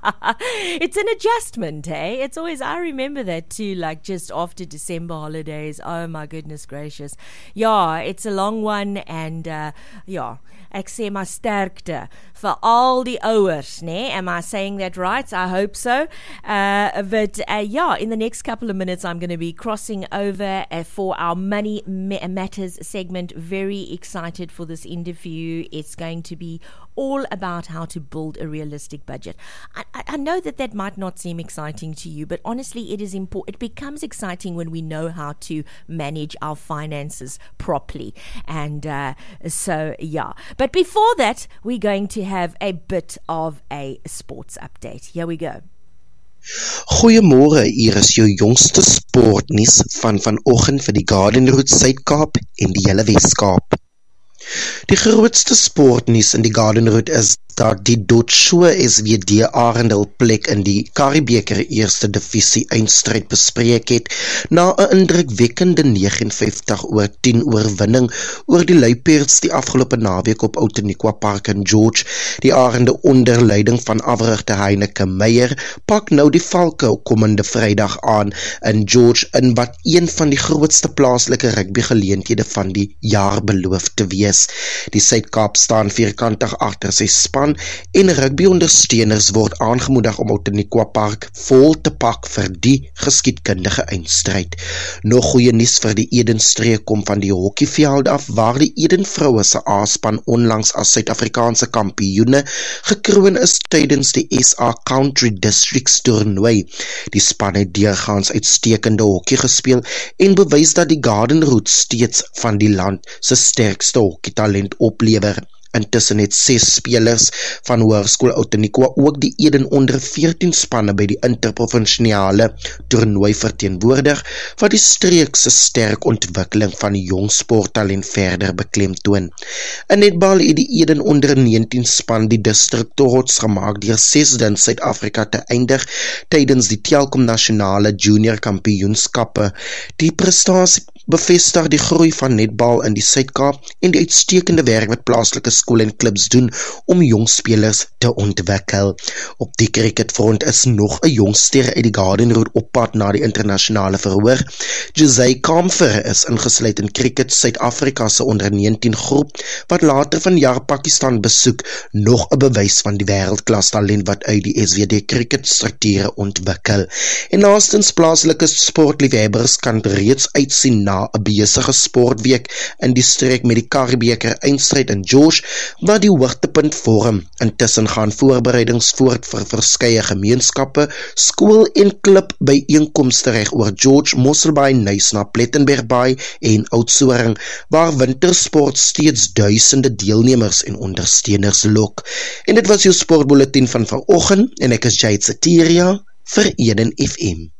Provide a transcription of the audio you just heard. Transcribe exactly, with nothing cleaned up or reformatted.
It's an adjustment, hey? It's always, I remember that too, like just after December holidays. Oh my goodness gracious. Yeah, it's a long one and uh, yeah, ek sê maar sterkte vir al die ouers, né? Am I saying that right? I hope so. Uh, but uh, yeah, in the next couple of minutes, I'm going to be crossing over uh, for our Money Matters segment. Very excited for this interview. It's going to be all about how to build a realistic budget. I, I know that that might not seem exciting to you, but honestly, it is important. It becomes exciting when we know how to manage our finances properly. And uh, so, yeah. But before that, we're going to have a bit of a sports update. Here we go. Goeiemôre, hier is jou jongste sportnuus van vanoggend vir die Garden Route Suid-Kaap en die hele Wes-Kaap. Die grootste sportnuus in die Garden Route is dat die Dotshua S W D Arendal plek in die Karibeker eerste divisie eindstryd bespreek het na 'n indrukwekkende negenenvyftig oor tien oorwinning oor die Luipaards die afgelope naweek op Outeniqua Park in George. Die Arende onder leiding van afrigter Heineke Meyer pak nou die Valke komende Vrydag aan in George in wat een van die grootste plaaslike rugbygeleenthede van die jaar beloof te wees. Die Suid-Kaap staan vierkantig agter sy span en rugbyondersteuners word aangemoedig om Outeniqua Park vol te pak vir die geskiedkundige eindstryd. Nog goeie nuus vir die Edenstreek kom van die hokkieveld af waar die Eden vroue se A-span onlangs as Suid-Afrikaanse kampioene gekroon is tydens die S A Country Districts toernooi. Die span het deurgaans uitstekende hokkie gespeel en bewys dat die Garden Route steeds van die land se sterkste hokkietalent oplewer. Intussen het ses spelers van Hoërskool Outeniqua ook die Eden onder veertien spanne by die interprovinsiale toernooi verteenwoordig, wat die streek se sterk ontwikkeling van die jong sporttalent verder beklemtoon. In netbal het die Eden onder negentien span die distrik trots gemaak deur sesde in Suid-Afrika te eindig tydens die Telkom nasionale junior kampioenskappe. Die prestasie bevestig die groei van netbal in die Suid-Kaap en die uitstekende werk wat plaaslike skole en klubs doen om jong spelers te ontwikkel. Op die cricketfront is nog 'n jong ster uit die Garden Route op pad na die internasionale verhoor. José Kamfer is ingesluit in cricket Suid-Afrika se onder negentien groep wat later vanjaar Pakistan besoek, nog 'n bewys van die wêreldklas talent wat uit die S W D cricket strukture ontwikkel. En laastens plaaslike sportliefhebbers kan reeds uitsien na 'n besige sportweek in die streek met die Karibeker eindstryd in George, wat die hoogtepunt vorm. Intussen gaan voorbereidings voort vir verskeie gemeenskappe, skool en klub by einkomste reg oor George, Mosselbaai, Nysna, Plettenberg Bay en Oudtshoorn, waar wintersport steeds duisende deelnemers en ondersteuners lok. En dit was jou sportbulletin van vanoggend en ek is Jade Sateria vir Eden F M.